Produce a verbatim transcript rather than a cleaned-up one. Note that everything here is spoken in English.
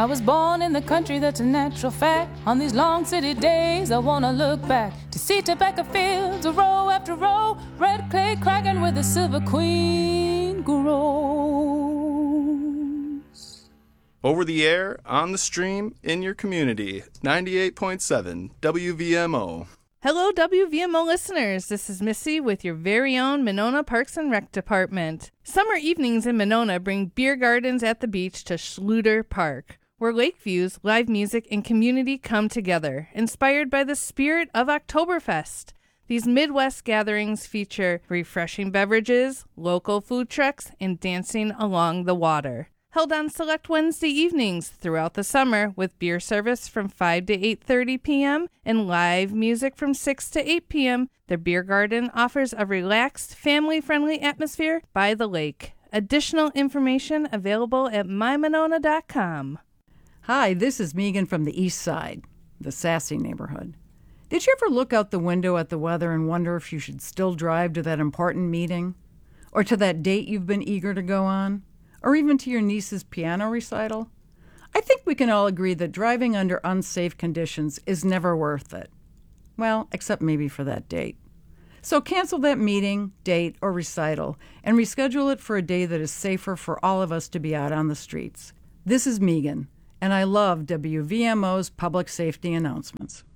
I was born in the country, that's a natural fact. On these long city days, I wanna look back to see tobacco fields, a row after row, red clay cracking where the silver queen grows. Over the air, on the stream, in your community, ninety-eight point seven W V M O. Hello, W V M O listeners. This is Missy with your very own Monona Parks and Rec Department. Summer evenings in Monona bring beer gardens at the beach to Schluter Park, where lake views, live music, and community come together, inspired by the spirit of Oktoberfest. These Midwest gatherings feature refreshing beverages, local food trucks, and dancing along the water. Held on select Wednesday evenings throughout the summer with beer service from five to eight thirty p.m. and live music from six to eight p.m., their beer garden offers a relaxed, family-friendly atmosphere by the lake. Additional information available at my monona dot com. Hi, this is Megan from the East Side, the sassy neighborhood. Did you ever look out the window at the weather and wonder if you should still drive to that important meeting? Or to that date you've been eager to go on? Or even to your niece's piano recital? I think we can all agree that driving under unsafe conditions is never worth it. Well, except maybe for that date. So cancel that meeting, date, or recital and reschedule it for a day that is safer for all of us to be out on the streets. This is Megan, and I love W V M O's public safety announcements.